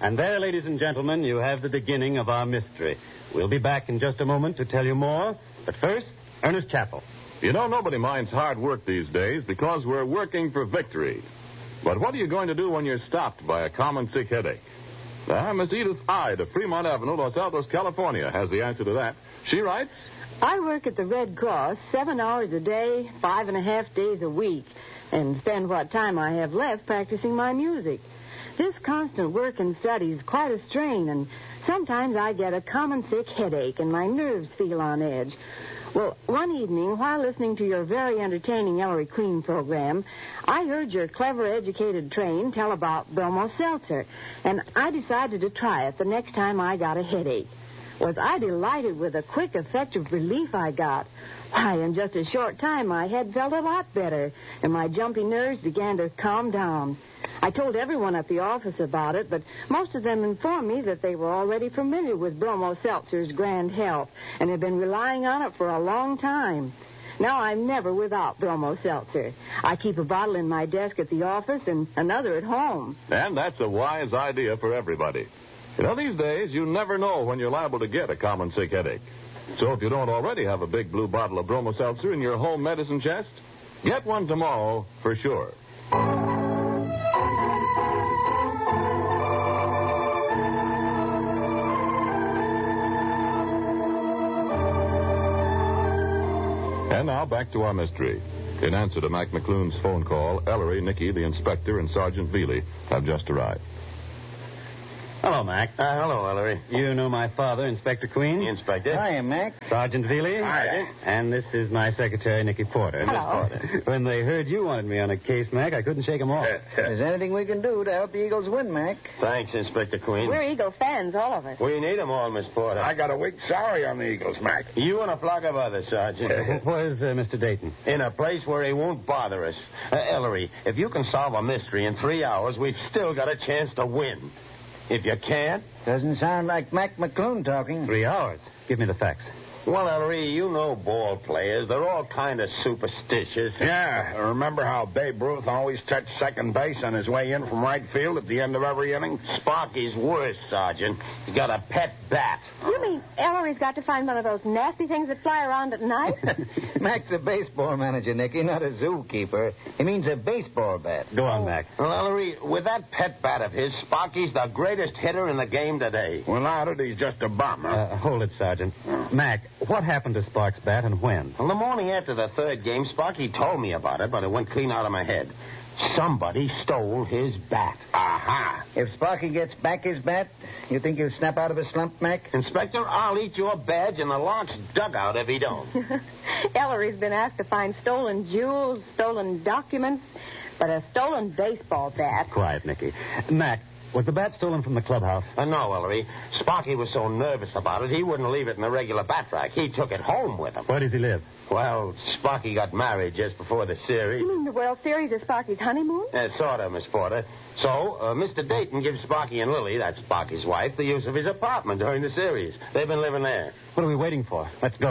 And there, ladies and gentlemen, you have the beginning of our mystery. We'll be back in just a moment to tell you more. But first, Ernest Chappell. You know, nobody minds hard work these days because we're working for victory. But what are you going to do when you're stopped by a common sick headache? Miss Edith Hyde of Fremont Avenue, Los Altos, California, has the answer to that. She writes, I work at the Red Cross 7 hours a day, 5.5 days a week, and spend what time I have left practicing my music. This constant work and study is quite a strain, and sometimes I get a common sick headache and my nerves feel on edge. Well, one evening, while listening to your very entertaining Ellery Queen program, I heard your clever, educated train tell about Bromo Seltzer, and I decided to try it the next time I got a headache. Was I delighted with the quick, effective relief I got. Why, in just a short time, my head felt a lot better, and my jumpy nerves began to calm down. I told everyone at the office about it, but most of them informed me that they were already familiar with Bromo Seltzer's grand help and had been relying on it for a long time. Now I'm never without Bromo Seltzer. I keep a bottle in my desk at the office and another at home. and that's a wise idea for everybody. You know, these days, you never know when you're liable to get a common sick headache. So if you don't already have a big blue bottle of Bromo Seltzer in your home medicine chest, get one tomorrow for sure. And now back to our mystery. In answer to Mac McClune's phone call, Ellery, Nicky, the inspector, and Sergeant Veely have just arrived. Hello, Mac. Hello, Ellery. You know my father, Inspector Queen. The inspector. Hiya, Mac. Sergeant Veely. Hi. And this is my secretary, Nicky Porter. Hello. When they heard you wanted me on a case, Mac, I couldn't shake them off. Is there anything we can do to help the Eagles win, Mac? Thanks, Inspector Queen. We're Eagle fans, all of us. We need them all, Miss Porter. I got a weak salary on the Eagles, Mac. You and a flock of others, Sergeant. Where's Mr. Dayton? In a place where he won't bother us. Ellery, if you can solve a mystery in 3 hours, we've still got a chance to win. If you can't... Doesn't sound like Mac McClune talking. 3 hours. Give me the facts. Well, Ellery, you know ball players. They're all kind of superstitious. Yeah, remember how Babe Ruth always touched second base on his way in from right field at the end of every inning? Sparky's worse, Sergeant. He's got a pet bat. You mean Ellery's got to find one of those nasty things that fly around at night? Mac's a baseball manager, Nicky, not a zookeeper. He means a baseball bat. Go on, Mac. Well, Ellery, with that pet bat of his, Sparky's the greatest hitter in the game today. Without it, he's just a bum, huh? Hold it, Sergeant. Mac, what happened to Spark's bat and when? Well, the morning after the third game, Sparky told me about it, but it went clean out of my head. Somebody stole his bat. Aha. If Sparky gets back his bat, you think he'll snap out of his slump, Mac? Inspector, I'll eat your badge in the launch dugout if he don't. Ellery's been asked to find stolen jewels, stolen documents, but a stolen baseball bat. Quiet, Nicky. Mac, was the bat stolen from the clubhouse? No, Ellery. Sparky was so nervous about it, he wouldn't leave it in the regular bat rack. He took it home with him. Where does he live? Well, Sparky got married just before the series. You mean the World Series is Sparky's honeymoon? Sort of, Miss Porter. So, Mr. Dayton gives Sparky and Lily, that's Sparky's wife, the use of his apartment during the series. They've been living there. What are we waiting for? Let's go.